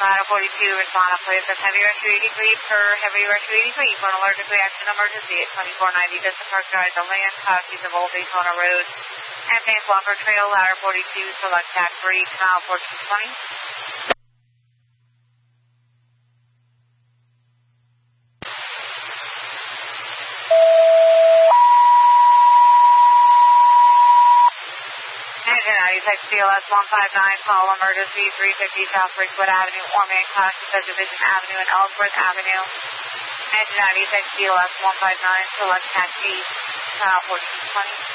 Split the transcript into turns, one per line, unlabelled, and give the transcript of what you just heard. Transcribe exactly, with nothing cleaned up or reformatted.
Ladder forty-two, respond on place of heavy rescue eighty-three per heavy rescue eighty-three for an allergic reaction emergency at twenty-four ninety Distant Park Drive, the land, Coxey's of Old Daytona Road, and Vance Walker Trail, Ladder forty-two, select tack three, canal fourteen twenty. Engine ninety-six C L S one five nine, call emergency three fifty South Ridgewood Avenue, Orman, Coxey Subdivision Avenue, and Ellsworth Avenue. Engine ninety-six C L S one five nine, select taxi, canal fourteen twenty.